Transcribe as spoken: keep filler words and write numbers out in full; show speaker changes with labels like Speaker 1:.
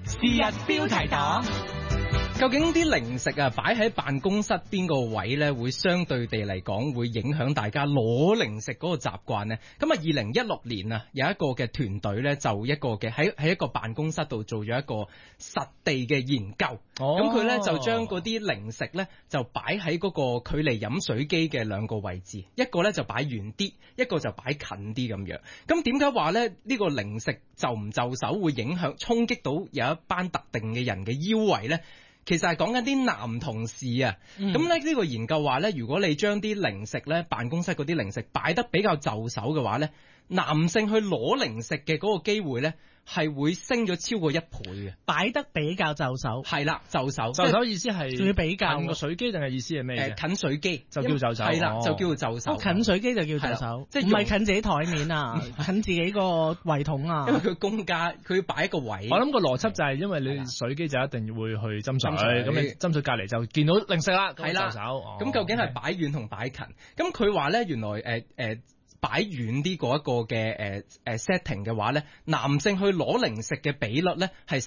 Speaker 1: 是日標題黨。究竟啲零食啊擺喺辦公室邊個位呢，會相對地嚟講會影響大家攞零食嗰個習慣呢？咁啊，二零一六年啊，有一個嘅團隊呢，就一個嘅喺喺一個辦公室度做咗一個實地嘅研究。咁佢呢就將嗰啲零食呢，就擺喺嗰個距離飲水機嘅兩個位置，一個呢就擺遠啲，一個就擺近啲咁樣。咁點解話呢？呢個零食就唔就手會影響衝擊到有一班特定嘅人嘅腰圍呢？其實係講緊啲男同事啊，咁咧呢個研究話咧，如果你將啲零食咧，辦公室嗰啲零食擺得比較就手嘅話咧，男性去攞零食嘅嗰個機會咧，係會升咗超過一倍嘅。
Speaker 2: 擺得比較就手，
Speaker 1: 係啦，就手，
Speaker 3: 就手意思係
Speaker 2: 仲要比較
Speaker 3: 近個水機定係意思係咩？
Speaker 1: 誒，近水機
Speaker 3: 就叫就手，
Speaker 1: 係啦，
Speaker 3: 哦、
Speaker 1: 就叫做就手。
Speaker 2: 近水機就叫就手，
Speaker 1: 即係
Speaker 2: 唔係近自己台面啊，近自己個櫃桶啊。
Speaker 1: 因為佢公家，佢要擺一個位。
Speaker 3: 我諗個邏輯就係因為你水機就一定會去斟水，咁你斟水隔離就見到零食啦，咁就手。
Speaker 1: 咁、哦、究竟係擺遠同擺近？咁佢話咧，原來誒誒。呃呃擺遠啲嗰一個嘅誒誒 setting 嘅話咧，男性去攞零食嘅比率咧係